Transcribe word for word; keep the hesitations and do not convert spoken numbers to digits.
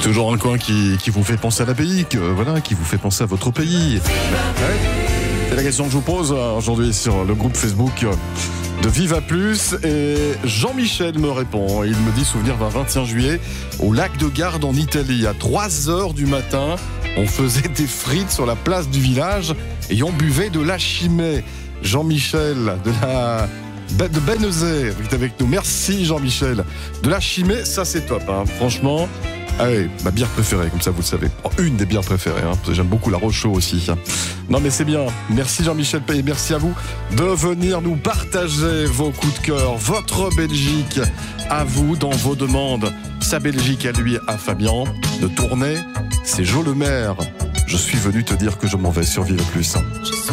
Toujours un coin qui, qui vous fait penser à la Belgique, euh, voilà, qui vous fait penser à votre pays. Ouais. C'est la question que je vous pose aujourd'hui sur le groupe Facebook de Viva Plus. Et Jean-Michel me répond. Il me dit souvenir d'un vingt et un juillet au lac de Garde en Italie. À trois heures du matin, on faisait des frites sur la place du village et on buvait de la chimée. Jean-Michel de la... de Bennezet est avec nous. Merci Jean-Michel. De la chimée, ça c'est top, hein. Franchement. Ah oui, ma bière préférée, comme ça vous le savez. Oh, une des bières préférées, hein. J'aime beaucoup la Rochot aussi. Non mais c'est bien. Merci Jean-Michel Pay, merci à vous de venir nous partager vos coups de cœur, votre Belgique à vous dans vos demandes. Sa Belgique à lui, à Fabien. De tourner, c'est Jo Le Maire. Je suis venu te dire que je m'en vais sur Vive Plus.